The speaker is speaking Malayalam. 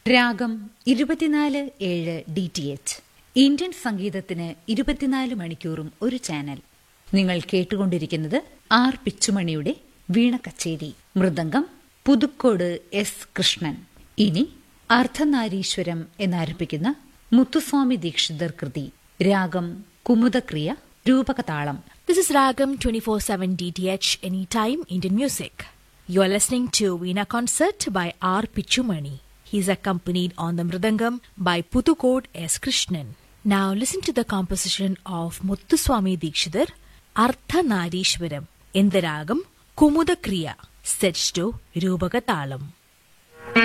രാഗം 24/7 DTH. ഇന്ത്യൻ സംഗീതത്തിന് 24 മണിക്കൂറും ഒരു ചാനൽ. നിങ്ങൾ കേട്ടുകൊണ്ടിരിക്കുന്നത് ആർ പിച്ചുമണിയുടെ വീണ കച്ചേരി. മൃദംഗം പുതുക്കോട് എസ് കൃഷ്ണൻ. ഇനി അർദ്ധനാരീശ്വരം എന്നാരംഭിക്കുന്ന മുത്തുസ്വാമി ദീക്ഷിതർ കൃതി. രാഗം കുമുദക്രിയ, രൂപകതാളം. This is Ragam 24/7 DTH, anytime Indian music. You are listening to Veena concert by R. Pichumani. He is accompanied on the mridangam by Puthukode S. Krishnan. Now listen to the composition of Muthuswami Dikshidhar, Ardhanarishwaram, in the Ragam Kumudakriya, set to Rupakatalam.